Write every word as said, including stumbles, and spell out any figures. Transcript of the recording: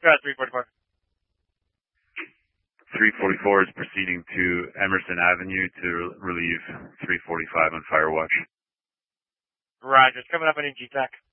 Got three forty-four. three forty-four is proceeding to Emerson Avenue to relieve three forty-five on fire watch. Roger. It's coming up on E G Tech.